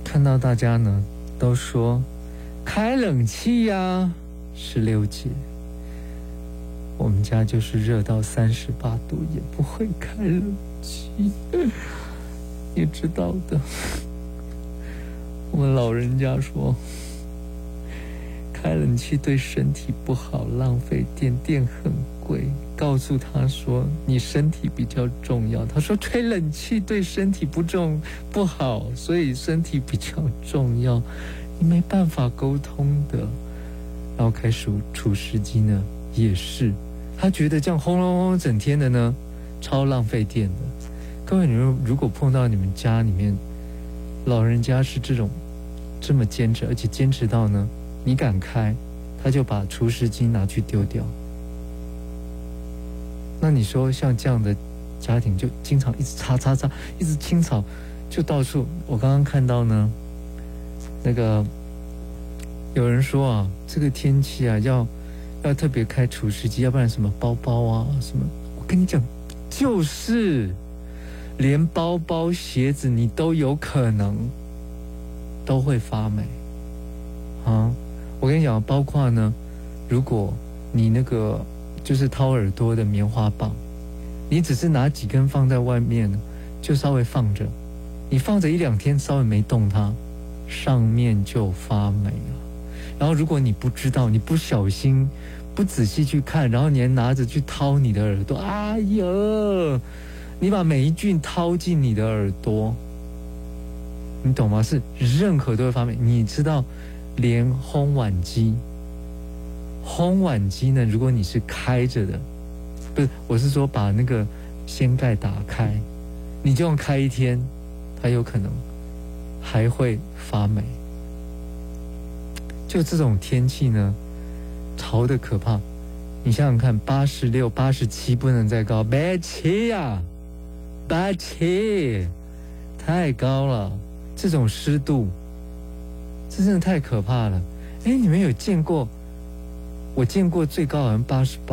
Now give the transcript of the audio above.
看到大家呢都说开冷气呀，16节，我们家就是热到38度也不会开冷气，你知道的。我们老人家说开冷气对身体不好，浪费电，电很贵。告诉他说你身体比较重要，他说吹冷气对身体不好，所以身体比较重要，你没办法沟通的。然后开始除湿机呢也是，他觉得这样轰隆轰整天的呢超浪费电的。各位，你们如果碰到你们家里面老人家是这么坚持，而且坚持到呢你敢开他就把除湿机拿去丢掉，那你说像这样的家庭就经常一直擦，一直清扫，就到处。我刚刚看到呢那个有人说啊，这个天气啊要特别开除湿机，要不然什么包包啊什么，我跟你讲，就是连包包鞋子你都有可能都会发霉啊。我跟你讲，包括呢如果你那个就是掏耳朵的棉花棒，你只是拿几根放在外面，就稍微放着，你放着1-2天稍微没动它，上面就发霉了。然后如果你不知道，你不小心不仔细去看，然后你还拿着去掏你的耳朵，哎呀，你把霉菌掏进你的耳朵，你懂吗？是任何都会发霉。你知道连烘碗机呢，如果你是开着的，不是，我是说把那个掀盖打开，你就用开1天，它有可能还会发霉。就这种天气呢，潮的可怕。你想想看，86、87不能再高，87呀，87太高了。这种湿度，这真的太可怕了。哎，你们有见过？我见过最高好像88。